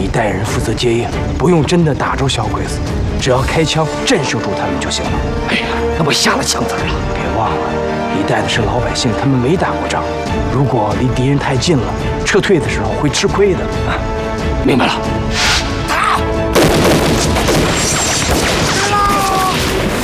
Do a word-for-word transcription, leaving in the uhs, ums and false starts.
带人负责接应，不用真的打着小鬼子，只要开枪震慑住他们就行了。 哎呀，那不下了枪子了？ 别忘了，你带的是老百姓，他们没打过仗。如果离敌人太近了，撤退的时候会吃亏的。啊， 明白了。